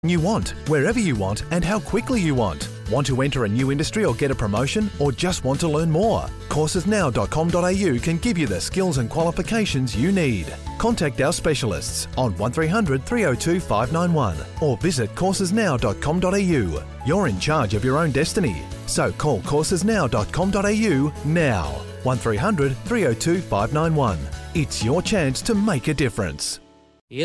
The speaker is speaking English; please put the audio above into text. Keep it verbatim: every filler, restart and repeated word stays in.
you want, wherever you want, and how quickly you want. Want to enter a new industry or get a promotion, or just want to learn more? courses now dot com dot a u can give you the skills and qualifications you need. Contact our specialists on one three hundred three oh two five nine one or visit courses now dot com dot a u. You're in charge of your own destiny, so call courses now dot com dot a u now. one three hundred three oh two five nine one. It's your chance to make a difference.